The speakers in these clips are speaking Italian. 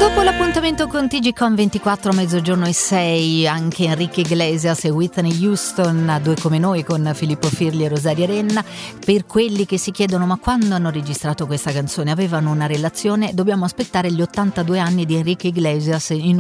Dopo l'appuntamento con TGCon 24 mezzogiorno e 6, anche Enrique Iglesias e Whitney Houston, due come noi, con Filippo Firli e Rosaria Renna. Per quelli che si chiedono ma quando hanno registrato questa canzone, avevano una relazione, dobbiamo aspettare gli 82 anni di Enrique Iglesias in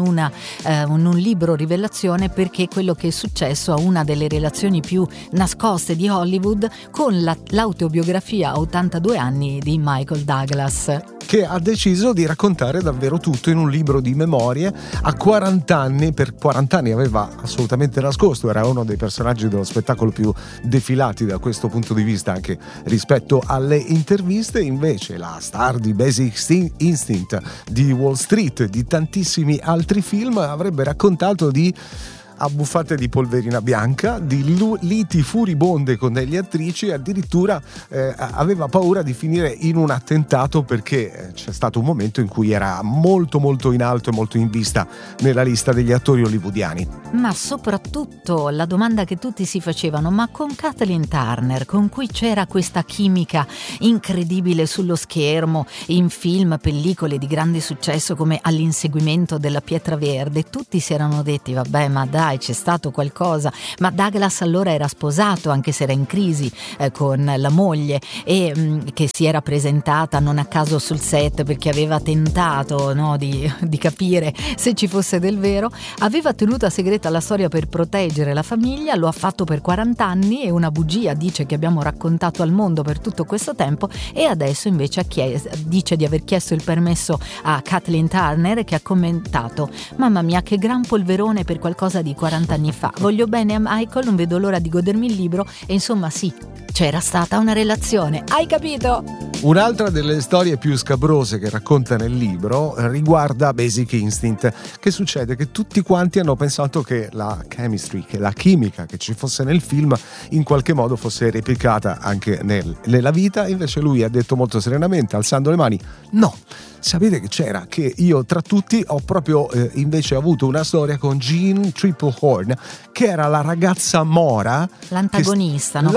un libro rivelazione, perché quello che è successo a una delle relazioni più nascoste di Hollywood con l'autobiografia a 82 anni di Michael Douglas, che ha deciso di raccontare davvero tutto in un libro di memorie a 40 anni. Per 40 anni aveva assolutamente nascosto, era uno dei personaggi dello spettacolo più defilati da questo punto di vista anche rispetto alle interviste. Invece la star di Basic Instinct, di Wall Street, di tantissimi altri film, avrebbe raccontato di abbuffate di polverina bianca, di liti furibonde con delle attrici, addirittura aveva paura di finire in un attentato, perché c'è stato un momento in cui era molto molto in alto e molto in vista nella lista degli attori hollywoodiani. Ma soprattutto la domanda che tutti si facevano: ma con Kathleen Turner, con cui c'era questa chimica incredibile sullo schermo, in film, pellicole di grande successo come All'inseguimento della pietra verde, tutti si erano detti vabbè, ma dai, c'è stato qualcosa. Ma Douglas allora era sposato, anche se era in crisi con la moglie, e che si era presentata non a caso sul set perché aveva tentato, no, di capire se ci fosse del vero. Aveva tenuta segreta la storia per proteggere la famiglia, lo ha fatto per 40 anni, e una bugia dice che abbiamo raccontato al mondo per tutto questo tempo, e adesso invece dice di aver chiesto il permesso a Kathleen Turner, che ha commentato: mamma mia, che gran polverone per qualcosa di 40 anni fa, voglio bene a Michael, non vedo l'ora di godermi il libro. E insomma sì, c'era stata una relazione, hai capito? Un'altra delle storie più scabrose che racconta nel libro riguarda Basic Instinct. Che succede? Che tutti quanti hanno pensato che la chemistry, che la chimica che ci fosse nel film in qualche modo fosse replicata anche nella vita. Invece lui ha detto molto serenamente, alzando le mani: no, sapete che c'era? Che io tra tutti ho proprio invece avuto una storia con Jean Triplehorn, che era la ragazza mora, l'antagonista, no?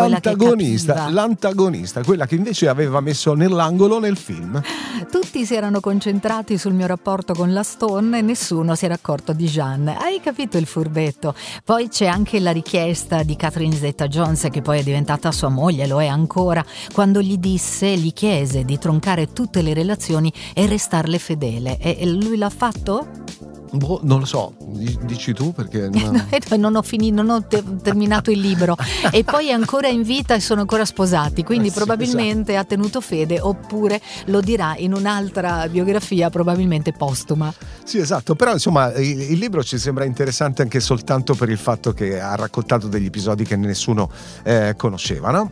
L'antagonista, quella che invece aveva messo nell'angolo nel film. Tutti si erano concentrati sul mio rapporto con la Stone e nessuno si era accorto di Jean. Hai capito il furbetto? Poi c'è anche la richiesta di Catherine Zeta-Jones, che poi è diventata sua moglie, lo è ancora, quando gli chiese di troncare tutte le relazioni e restarle fedele. E lui l'ha fatto? Boh, non lo so, dici tu, perché non ho terminato il libro. E poi è ancora in vita e sono ancora sposati, quindi sì, probabilmente esatto. Ha tenuto fede, oppure lo dirà in un'altra biografia, probabilmente postuma. Sì, esatto, però insomma il libro ci sembra interessante anche soltanto per il fatto che ha raccontato degli episodi che nessuno conosceva, no?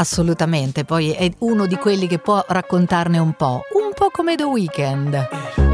Assolutamente, poi è uno di quelli che può raccontarne un po' come The Weeknd.